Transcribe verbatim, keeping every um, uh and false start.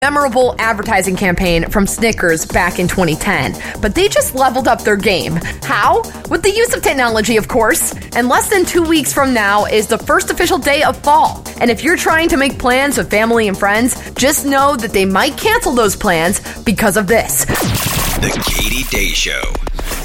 memorable advertising campaign from Snickers back in twenty ten, but they just leveled up their game. How? With the use of technology, of course. And less than two weeks from now is the first official day of fall. And if you're trying to make plans with family and friends, just know that they might cancel those plans because of this. The Katie Day Show.